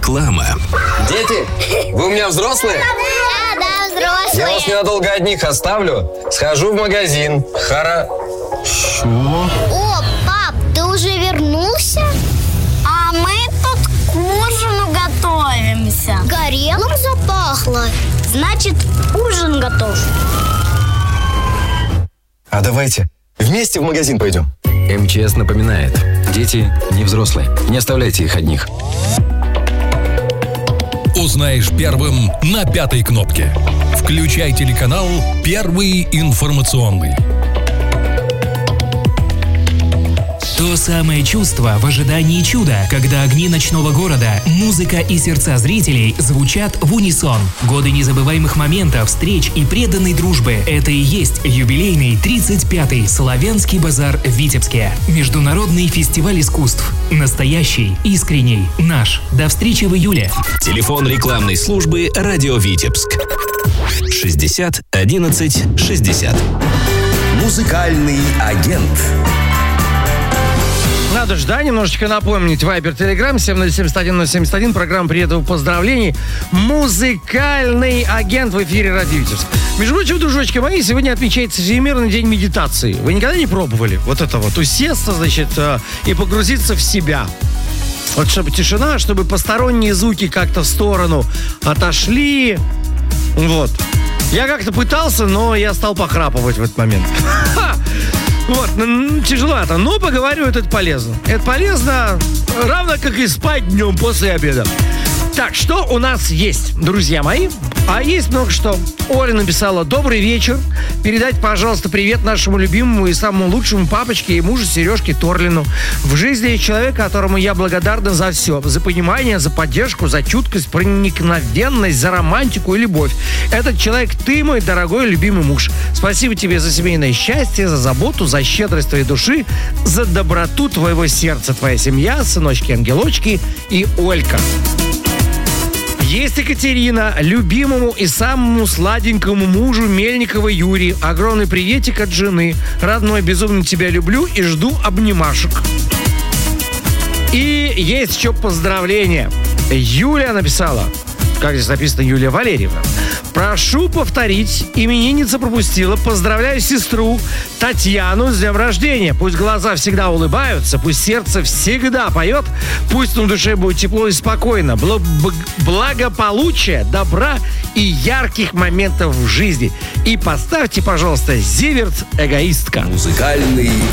Реклама. Дети, вы у меня взрослые? Да, взрослые. Я вас ненадолго одних оставлю. Схожу в магазин. О, пап, ты уже вернулся? А мы тут к ужину готовимся. Горелым запахло. Значит, ужин готов. А давайте вместе в магазин пойдем. МЧС напоминает: дети не взрослые. Не оставляйте их одних. Узнаешь первым на 5-й кнопке. Включай телеканал «Первый информационный». То самое чувство в ожидании чуда, когда огни ночного города, музыка и сердца зрителей звучат в унисон. Годы незабываемых моментов, встреч и преданной дружбы – это и есть юбилейный 35-й Славянский базар в Витебске. Международный фестиваль искусств. Настоящий, искренний, наш. До встречи в июле. Телефон рекламной службы «Радио Витебск». 60 11 60. Музыкальный агент. Надо же, да, немножечко напомнить. Вайбер, Телеграм, 707-171, программа «Приятных поздравлений». Музыкальный агент в эфире «Радио Витебск». Между прочим, дружочки мои, сегодня отмечается Всемирный день медитации. Вы никогда не пробовали вот это вот? Усесться, значит, и погрузиться в себя. Вот чтобы тишина, чтобы посторонние звуки как-то в сторону отошли. Вот. Я как-то пытался, но я стал похрапывать в этот момент. Вот, тяжеловато, но поговорю, это полезно. Это полезно, равно как и спать днем после обеда. Так, что у нас есть, друзья мои? А есть много что. Оля написала: добрый вечер. Передать, пожалуйста, привет нашему любимому и самому лучшему папочке и мужу Сережке Торлину. В жизни есть человек, которому я благодарна за все. За понимание, за поддержку, за чуткость, проникновенность, за романтику и любовь. Этот человек ты, мой дорогой любимый муж. Спасибо тебе за семейное счастье, за заботу, за щедрость твоей души, за доброту твоего сердца, твоя семья, сыночки-ангелочки и Олька. Есть Екатерина, любимому и самому сладенькому мужу Мельникова Юрию. Огромный приветик от жены. Родной, безумно тебя люблю и жду обнимашек. И есть еще поздравление. Юлия написала. Как здесь написано, Юлия Валерьевна. Прошу повторить, именинница пропустила. Поздравляю сестру Татьяну с днем рождения. Пусть глаза всегда улыбаются, пусть сердце всегда поет, пусть на душе будет тепло и спокойно. Благополучия, добра и ярких моментов в жизни. И поставьте, пожалуйста, Зиверт «Эгоистка». Музыкальный